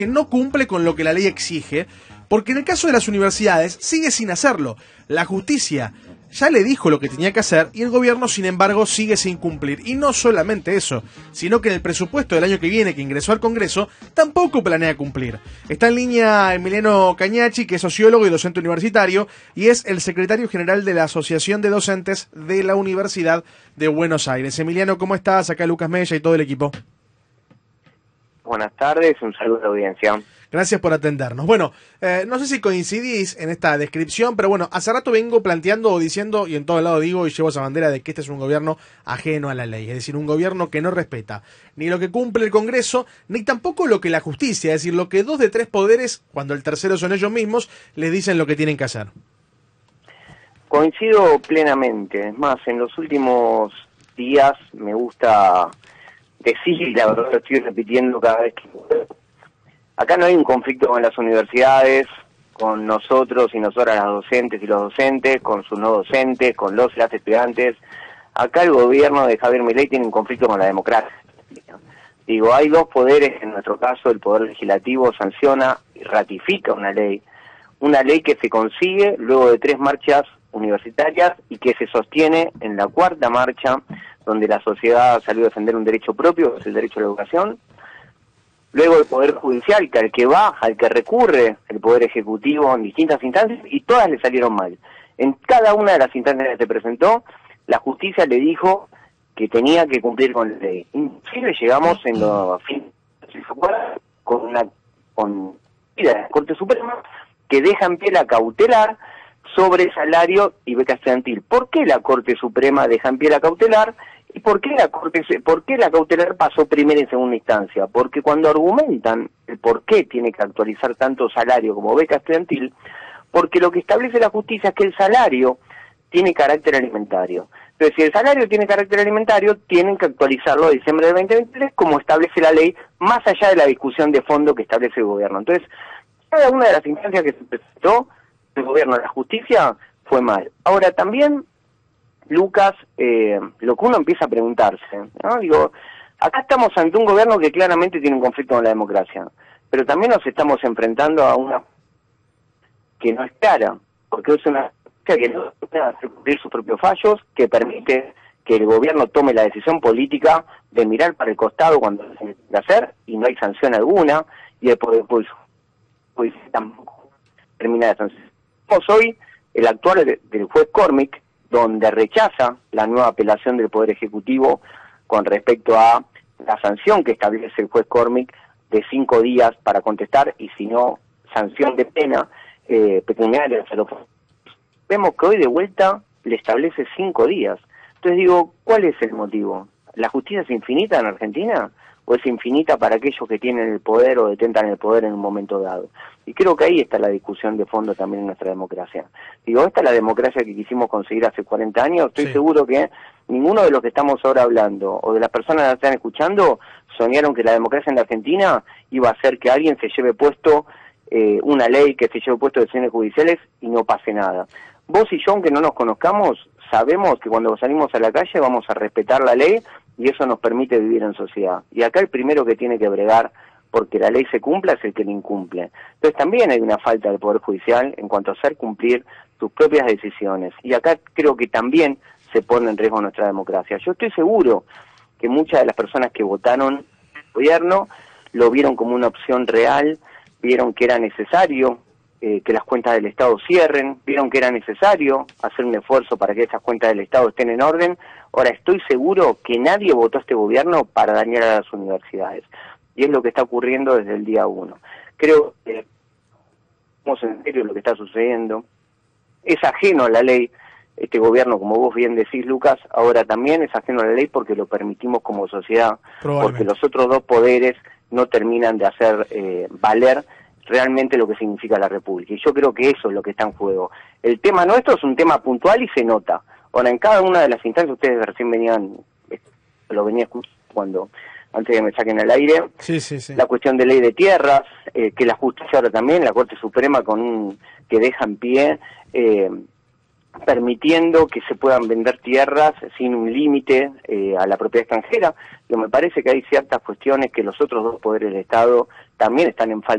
que no cumple con lo que la ley exige, porque en el caso de las universidades sigue sin hacerlo. La justicia ya le dijo lo que tenía que hacer y el gobierno, sin embargo, sigue sin cumplir. Y no solamente eso, sino que en el presupuesto del año que viene, que ingresó al Congreso, tampoco planea cumplir. Está en línea Emiliano Cañachi, que es sociólogo y docente universitario, y es el secretario general de la Asociación de Docentes de la Universidad de Buenos Aires. Emiliano, ¿cómo estás? Acá Lucas Mella y todo el equipo. Buenas tardes, un saludo a la audiencia. Gracias por atendernos. Bueno, no sé si coincidís en esta descripción, pero bueno, hace rato vengo planteando o diciendo, y en todo lado digo y llevo esa bandera de que este es un gobierno ajeno a la ley, es decir, un gobierno que no respeta ni lo que cumple el Congreso, ni tampoco lo que la justicia, es decir, lo que 2 de 3 poderes, cuando el tercero son ellos mismos, les dicen lo que tienen que hacer. Coincido plenamente, es más, en los últimos días me gusta decir, y la verdad lo estoy repitiendo cada vez que acá no hay un conflicto con las universidades, con nosotros y nosotras las docentes y los docentes, con sus no docentes, con los y las estudiantes. Acá el gobierno de Javier Milei tiene un conflicto con la democracia. Digo, hay 2 poderes, en nuestro caso el Poder Legislativo sanciona y ratifica una ley que se consigue luego de 3 marchas universitarias y que se sostiene en la 4ª marcha, donde la sociedad salió a defender un derecho propio, que es el derecho a la educación. Luego el Poder Judicial, que al que recurre el Poder Ejecutivo en distintas instancias, y todas le salieron mal. En cada una de las instancias que se presentó, la justicia le dijo que tenía que cumplir con la ley. Inclusive llegamos en los fines con la Corte Suprema que deja en pie la cautelar sobre salario y beca estudiantil. ¿Por qué la Corte Suprema deja en pie la cautelar? ¿Y por qué la cautelar pasó primera y segunda instancia? Porque cuando argumentan el por qué tiene que actualizar tanto salario como beca estudiantil, porque lo que establece la justicia es que el salario tiene carácter alimentario. Entonces, si el salario tiene carácter alimentario, tienen que actualizarlo a diciembre de 2023, como establece la ley, más allá de la discusión de fondo que establece el gobierno. Entonces, cada una de las instancias que se presentó, el gobierno de la justicia, fue mal. Ahora, también Lucas, lo que uno empieza a preguntarse, ¿no? Digo, acá estamos ante un gobierno que claramente tiene un conflicto con la democracia, pero también nos estamos enfrentando a una que no es clara, porque es una que no puede hacer cumplir sus propios fallos, que permite que el gobierno tome la decisión política de mirar para el costado cuando se tiene que hacer, y no hay sanción alguna, y después pues tampoco termina de sanción. Hoy, el actual del juez Cormick, donde rechaza la nueva apelación del Poder Ejecutivo con respecto a la sanción que establece el juez Cormick de 5 días para contestar, y si no, sanción de pena pecuniaria. Vemos que hoy de vuelta le establece 5 días. Entonces digo, ¿cuál es el motivo? ¿La justicia es infinita en Argentina? ¿O es infinita para aquellos que tienen el poder o detentan el poder en un momento dado? Y creo que ahí está la discusión de fondo también en nuestra democracia. Digo, esta es la democracia que quisimos conseguir hace 40 años. Estoy seguro que ninguno de los que estamos ahora hablando, o de las personas que están escuchando, soñaron que la democracia en la Argentina iba a hacer que alguien se lleve puesto una ley, que se lleve puesto decisiones judiciales y no pase nada. Vos y yo, aunque no nos conozcamos, sabemos que cuando salimos a la calle vamos a respetar la ley, y eso nos permite vivir en sociedad. Y acá el primero que tiene que bregar porque la ley se cumpla es el que la incumple. Entonces también hay una falta del Poder Judicial en cuanto a hacer cumplir sus propias decisiones. Y acá creo que también se pone en riesgo nuestra democracia. Yo estoy seguro que muchas de las personas que votaron el gobierno lo vieron como una opción real, vieron que era necesario que las cuentas del Estado cierren, vieron que era necesario hacer un esfuerzo para que esas cuentas del Estado estén en orden. Ahora, estoy seguro que nadie votó a este gobierno para dañar a las universidades, y es lo que está ocurriendo desde el día 1. Creo que estamos en serio lo que está sucediendo, es ajeno a la ley. Este gobierno, como vos bien decís, Lucas, ahora también es ajeno a la ley porque lo permitimos como sociedad, porque los otros 2 poderes no terminan de hacer valer realmente lo que significa la República. Y yo creo que eso es lo que está en juego. El tema nuestro es un tema puntual y se nota. Ahora, en cada una de las instancias, ustedes recién lo venía escuchando antes de que me saquen al aire, la cuestión de ley de tierras, que la justicia ahora también, la Corte Suprema que deja en pie, permitiendo que se puedan vender tierras sin un límite a la propiedad extranjera. Pero me parece que hay ciertas cuestiones que los otros 2 poderes del Estado también están en falta